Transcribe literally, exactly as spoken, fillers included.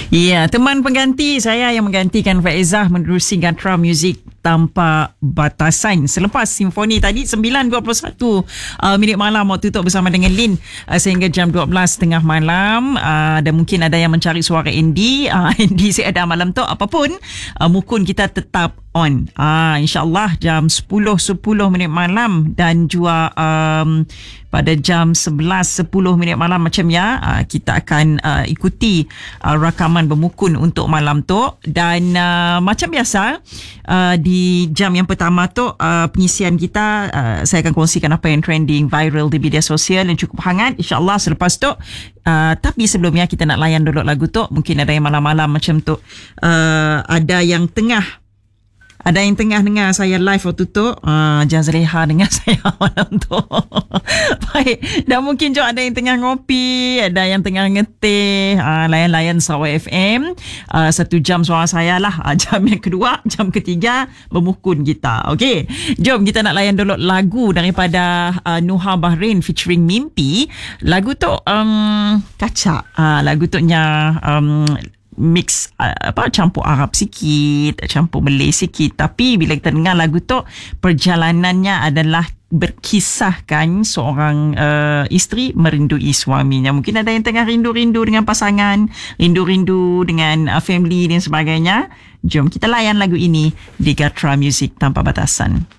Ya, teman pengganti saya yang menggantikan Faizah menerusi Gatra Music Tanpa Batasan. Selepas simfoni tadi sembilan dua puluh satu uh, minit malam waktu tu bersama dengan Lin uh, sehingga jam dua belas tengah malam, uh, dan mungkin ada yang mencari suara Andy. Uh, Andy saya ada malam tu apapun, uh, mukun kita tetap on. Ah, InsyaAllah jam sepuluh sepuluh minit malam dan juga um, pada jam sebelas sepuluh minit malam macam ya, uh, kita akan uh, ikuti uh, rakaman bermukun untuk malam tu. Dan uh, macam biasa, uh, di jam yang pertama tu uh, pengisian kita, uh, saya akan kongsikan apa yang trending viral di media sosial yang cukup hangat, insyaAllah selepas tu. Uh, tapi sebelumnya kita nak layan dulu lagu tu. Mungkin ada yang malam-malam macam tu, uh, ada yang tengah Ada yang tengah dengar saya live waktu tu, uh, Jan Zaleha dengar saya malam tu. Baik, dan mungkin juga ada yang tengah ngopi, ada yang tengah ngeteh, uh, layan-layan Sarawak F M. Uh, satu jam suara saya lah. Uh, jam yang kedua, jam ketiga bermukun kita. Okey, jom kita nak layan dulu lagu daripada uh, Nuha Bahrain featuring Mimpi. Lagu tu um, kacak. Uh, lagu tu nya um, mix uh, apa campur Arab sikit, campur Malay sikit, tapi bila kita dengar lagu tu perjalanannya adalah berkisahkan seorang uh, isteri merindui suaminya. Mungkin ada yang tengah rindu-rindu dengan pasangan, rindu-rindu dengan uh, family dan sebagainya. Jom kita layan lagu ini di Gatra Music Tanpa Batasan.